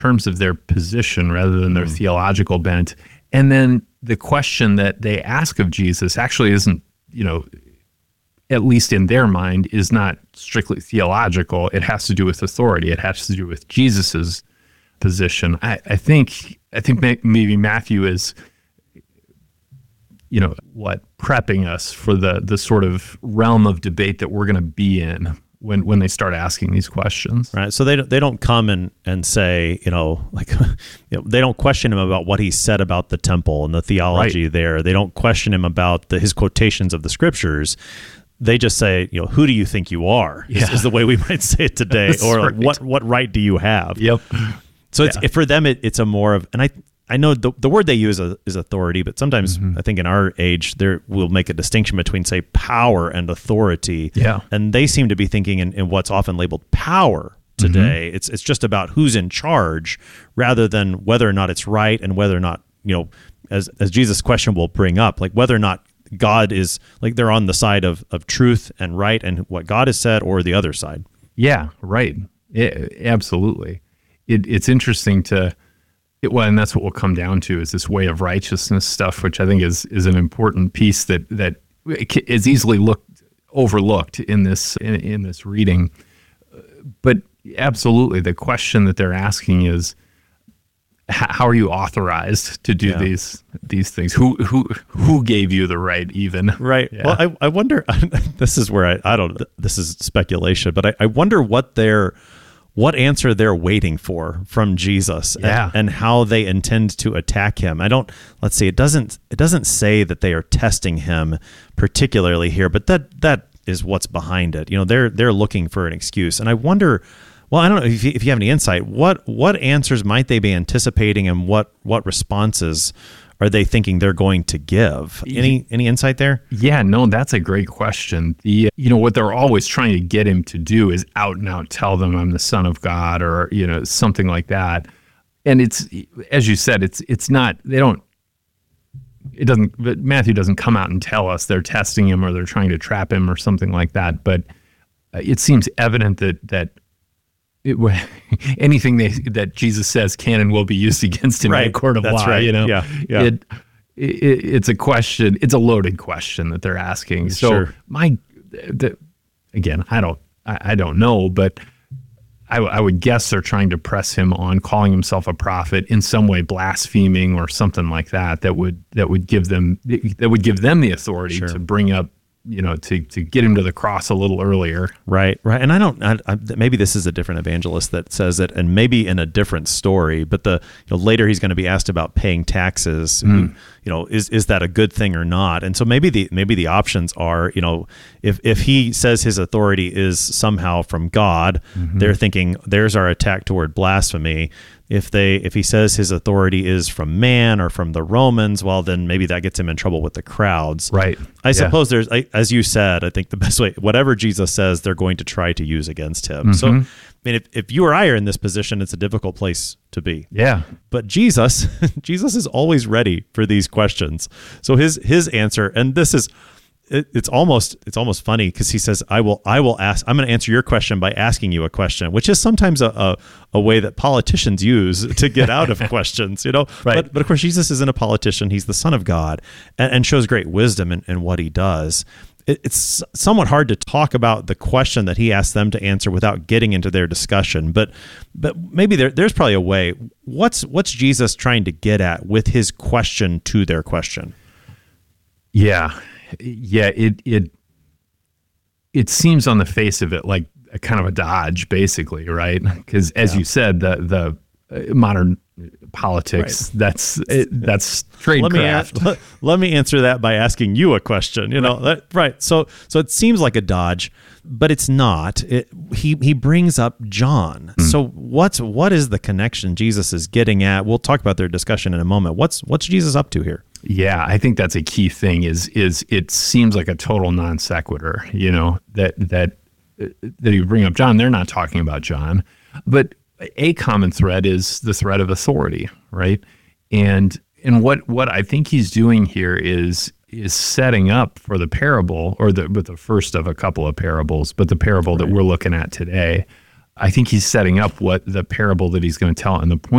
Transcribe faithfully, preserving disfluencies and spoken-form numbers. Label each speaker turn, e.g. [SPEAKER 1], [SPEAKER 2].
[SPEAKER 1] terms of their position rather than their mm. theological bent. And then the question that they ask of Jesus actually isn't, you know, at least in their mind, is not strictly theological. It has to do with authority. It has to do with Jesus's position. I, I think I think maybe Matthew is, you know, what, prepping us for the the sort of realm of debate that we're going to be in when when they start asking these questions.
[SPEAKER 2] Right. So they don't, they don't come and, and say, you know, like, you know, they don't question him about what he said about the temple and the theology right. there. They don't question him about the, his quotations of the scriptures. They just say, you know, who do you think you are? Yeah. Is, is the way we might say it today. Or like, right. what what right do you have?
[SPEAKER 1] Yep.
[SPEAKER 2] So yeah. it's for them, it, it's a more of, and I I know the the word they use is, is authority, but sometimes mm-hmm. I think in our age, there we'll make a distinction between, say, power and authority.
[SPEAKER 1] Yeah.
[SPEAKER 2] And they seem to be thinking in, in what's often labeled power today. Mm-hmm. It's it's just about who's in charge rather than whether or not it's right and whether or not, you know, as as Jesus' question will bring up, like whether or not God is, like they're on the side of, of truth and right and what God has said, or the other side.
[SPEAKER 1] Yeah, right. It, absolutely. It, it's interesting to, it, well, and that's what we'll come down to is this way of righteousness stuff, which I think is is an important piece that that is easily looked overlooked in this in, in this reading. But absolutely, the question that they're asking is, how are you authorized to do yeah. these these things? Who who who gave you the right even?
[SPEAKER 2] Right. Yeah. Well, I I wonder. This is where I I don't. This is speculation, but I, I wonder what they're what answer they're waiting for from Jesus,
[SPEAKER 1] yeah.
[SPEAKER 2] and, and how they intend to attack him. I don't. Let's see. It doesn't. It doesn't say that they are testing him particularly here, but that that is what's behind it. You know, they're they're looking for an excuse, and I wonder. Well, I don't know if you, if you have any insight. What what answers might they be anticipating, and what what responses are they thinking they're going to give? Any any insight there?
[SPEAKER 1] Yeah, no, that's a great question. The you know what they're always trying to get him to do is out and out tell them I'm the Son of God, or you know something like that. And it's, as you said, it's it's not they don't it doesn't but Matthew doesn't come out and tell us they're testing him or they're trying to trap him or something like that. But it seems evident that that. It, anything they, that Jesus says can and will be used against him
[SPEAKER 2] right.
[SPEAKER 1] in a court of
[SPEAKER 2] That's
[SPEAKER 1] law.
[SPEAKER 2] Right.
[SPEAKER 1] You know,
[SPEAKER 2] yeah, yeah.
[SPEAKER 1] It, it, it's a question. It's a loaded question that they're asking. So
[SPEAKER 2] sure.
[SPEAKER 1] my, the, again, I don't, I, I don't know, but I, I would guess they're trying to press him on calling himself a prophet, in some way blaspheming or something like that. That would that would give them that would give them the authority
[SPEAKER 2] sure.
[SPEAKER 1] to bring up. You know, to, to get him to the cross a little earlier.
[SPEAKER 2] Right, right. And I don't, I, I, maybe this is a different evangelist that says it, and maybe in a different story, but the, you know, later he's going to be asked about paying taxes. Mm. You know, is is that a good thing or not? And so maybe the maybe the options are, you know, if if he says his authority is somehow from God, mm-hmm. they're thinking there's our attack toward blasphemy. If they, if he says his authority is from man or from the Romans, well, then maybe that gets him in trouble with the crowds.
[SPEAKER 1] Right.
[SPEAKER 2] I
[SPEAKER 1] yeah.
[SPEAKER 2] suppose there's, I, as you said, I think the best way, whatever Jesus says, they're going to try to use against him. Mm-hmm. So, I mean, if, if you or I are in this position, it's a difficult place to be.
[SPEAKER 1] Yeah.
[SPEAKER 2] But Jesus, Jesus is always ready for these questions. So his his answer, and this is, It, it's almost it's almost funny because he says, I will I will ask I'm going to answer your question by asking you a question, which is sometimes a, a, a way that politicians use to get out of questions, you know.
[SPEAKER 1] Right.
[SPEAKER 2] But, but of course, Jesus isn't a politician. He's the Son of God, and, and shows great wisdom in, in what he does. It, it's somewhat hard to talk about the question that he asked them to answer without getting into their discussion. But but maybe there, there's probably a way. What's what's Jesus trying to get at with his question to their question?
[SPEAKER 1] Yeah. Yeah, it it it seems on the face of it like a kind of a dodge, basically, right? Because as yeah. you said, the the modern politics right. that's it, that's tradecraft.
[SPEAKER 2] Let me let, let me answer that by asking you a question. You know, right. That, right? So so it seems like a dodge, but it's not. It, he he brings up John. Mm. So what's what is the connection Jesus is getting at? We'll talk about their discussion in a moment. What's what's Jesus up to here?
[SPEAKER 1] Yeah, I think that's a key thing. Is is it seems like a total non sequitur. You know that that that you bring up John. They're not talking about John, but a common thread is the thread of authority, right? And and what what I think he's doing here is is setting up for the parable, or the but the first of a couple of parables, but the parable right. that we're looking at today. I think he's setting up what the parable that he's going to tell. And the point